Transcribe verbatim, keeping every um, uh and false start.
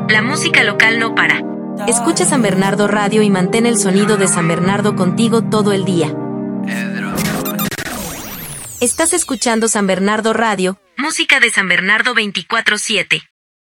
La música local no para. Escucha San Bernardo Radio y mantén el sonido de San Bernardo contigo todo el día. Estás escuchando San Bernardo Radio, música de San Bernardo veinticuatro siete.